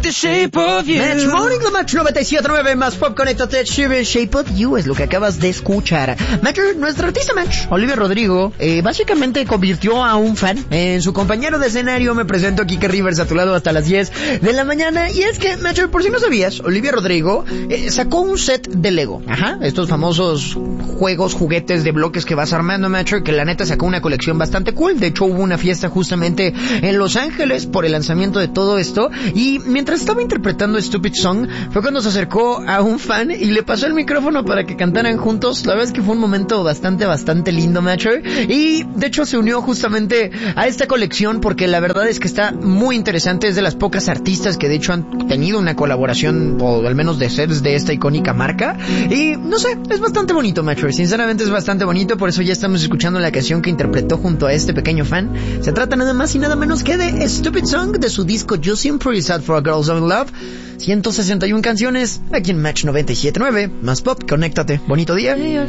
the shape of you. Match Morning, the Match 97.9, más pop, conéctate, Shape of You es lo que acabas de escuchar. Match, nuestra artista Match, Olivia Rodrigo, básicamente convirtió a un fan en su compañero de escenario. Me presento aquí, Kike Rivers, a tu lado hasta las 10 de la mañana. Y es que, Match, por si no sabías, Olivia Rodrigo sacó un set de Lego. Ajá, estos famosos juguetes de bloques que vas armando, Match, que la neta sacó una colección bastante cool. De hecho, hubo una fiesta justamente en Los Ángeles por el lanzamiento de todo esto, y mientras estaba interpretando Stupid Song fue cuando se acercó a un fan y le pasó el micrófono para que cantaran juntos. La verdad es que fue un momento bastante lindo, Matcher, y de hecho se unió justamente a esta colección porque la verdad es que está muy interesante. Es de las pocas artistas que de hecho han tenido una colaboración, o al menos de sets de esta icónica marca, y no sé, es bastante bonito, Matcher, sinceramente es bastante bonito. Por eso ya estamos escuchando la canción que interpretó junto a este pequeño fan. Se trata nada más y nada menos que de Stupid Song, de su disco You Seem Pretty Sad for a Girl So in Love. 161 canciones aquí en Match 97.9, más pop, conéctate. Bonito día.